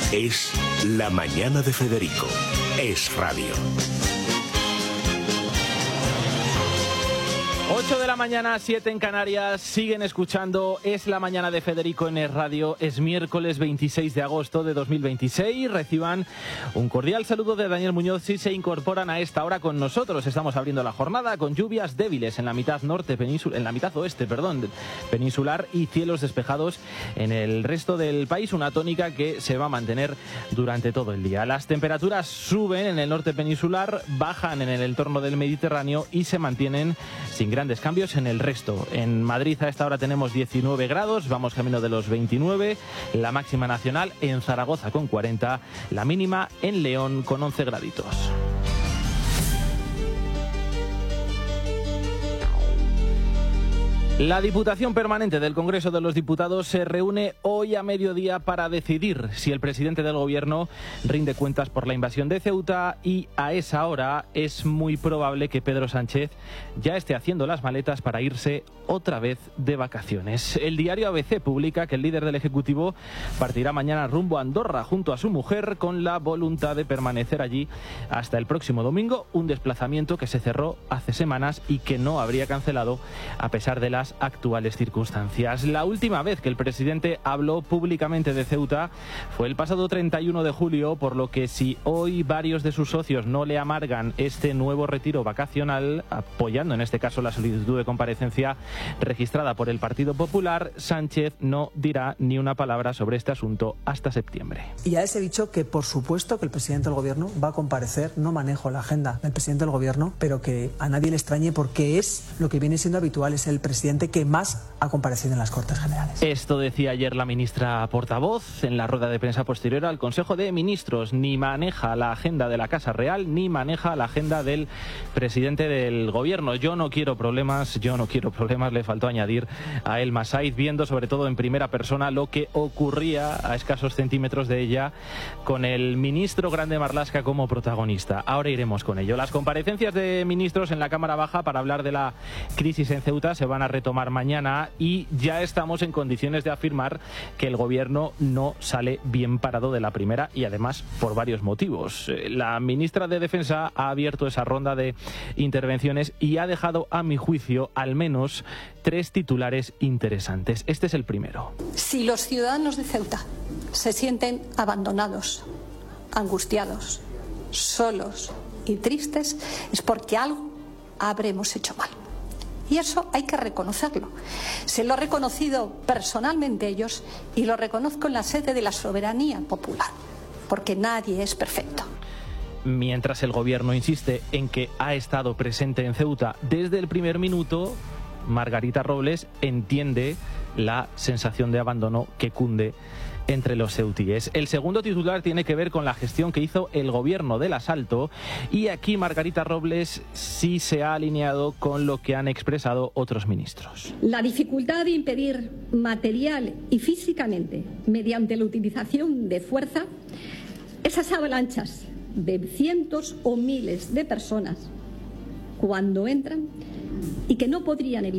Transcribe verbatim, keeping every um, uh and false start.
Es La Mañana de Federico. Es radio. ocho de la mañana, siete en Canarias, siguen escuchando Es la Mañana de Federico en Es Radio. Es miércoles veintiséis de agosto de dos mil veintiséis. Reciban un cordial saludo de Daniel Muñoz si se incorporan a esta hora con nosotros. Estamos abriendo la jornada con lluvias débiles en la mitad norte peninsular, en la mitad oeste, perdón, peninsular y cielos despejados en el resto del país. Una tónica que se va a mantener durante todo el día. Las temperaturas suben en el norte peninsular, bajan en el entorno del Mediterráneo y se mantienen sin grandes cambios en el resto. En Madrid a esta hora tenemos diecinueve grados, vamos camino de los veintinueve, la máxima nacional en Zaragoza con cuarenta, la mínima en León con once graditos. La Diputación Permanente del Congreso de los Diputados se reúne hoy a mediodía para decidir si el presidente del Gobierno rinde cuentas por la invasión de Ceuta, y a esa hora es muy probable que Pedro Sánchez ya esté haciendo las maletas para irse otra vez de vacaciones. El diario A B C publica que el líder del Ejecutivo partirá mañana rumbo a Andorra junto a su mujer con la voluntad de permanecer allí hasta el próximo domingo, un desplazamiento que se cerró hace semanas y que no habría cancelado a pesar de las actuales circunstancias. La última vez que el presidente habló públicamente de Ceuta fue el pasado treinta y uno de julio, por lo que si hoy varios de sus socios no le amargan este nuevo retiro vacacional, apoyando en este caso la solicitud de comparecencia registrada por el Partido Popular, Sánchez no dirá ni una palabra sobre este asunto hasta septiembre. Y ya les he dicho que por supuesto que el presidente del Gobierno va a comparecer. No manejo la agenda del presidente del Gobierno, pero que a nadie le extrañe porque es lo que viene siendo habitual, es el presidente que más ha comparecido en las Cortes Generales. Esto decía ayer la ministra portavoz en la rueda de prensa posterior al Consejo de Ministros. Ni maneja la agenda de la Casa Real, ni maneja la agenda del presidente del Gobierno. Yo no quiero problemas, yo no quiero problemas, le faltó añadir a Elma Saiz, viendo sobre todo en primera persona lo que ocurría a escasos centímetros de ella con el ministro Grande Marlaska como protagonista. Ahora iremos con ello. Las comparecencias de ministros en la Cámara Baja para hablar de la crisis en Ceuta se van a retomar mañana y ya estamos en condiciones de afirmar que el Gobierno no sale bien parado de la primera, y además por varios motivos. La ministra de Defensa ha abierto esa ronda de intervenciones y ha dejado, a mi juicio, al menos tres titulares interesantes. Este es el primero. Si los ciudadanos de Ceuta se sienten abandonados, angustiados, solos y tristes, es porque algo habremos hecho mal. Y eso hay que reconocerlo. Se lo he reconocido personalmente a ellos y lo reconozco en la sede de la soberanía popular, porque nadie es perfecto. Mientras el Gobierno insiste en que ha estado presente en Ceuta desde el primer minuto, Margarita Robles entiende la sensación de abandono que cunde entre los ceutíes. El segundo titular tiene que ver con la gestión que hizo el Gobierno del asalto, y aquí Margarita Robles sí se ha alineado con lo que han expresado otros ministros. La dificultad de impedir material y físicamente, mediante la utilización de fuerza, esas avalanchas de cientos o miles de personas cuando entran y que no podrían evitar